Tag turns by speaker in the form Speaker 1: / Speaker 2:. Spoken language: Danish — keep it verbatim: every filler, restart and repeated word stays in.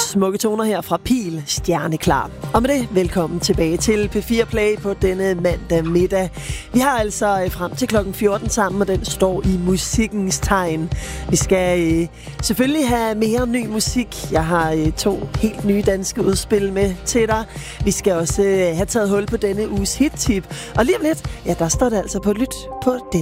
Speaker 1: Smukke toner her fra Pil, stjerneklar. Og med det, velkommen tilbage til P fire Play på denne mandag middag. Vi har altså frem til klokken fjorten sammen, og den står i musikkens tegn. Vi skal øh, selvfølgelig have mere ny musik. Jeg har øh, to helt nye danske udspil med til dig. Vi skal også øh, have taget hul på denne uges hit-tip. Og lige om lidt, ja, der står det altså på lyt på den.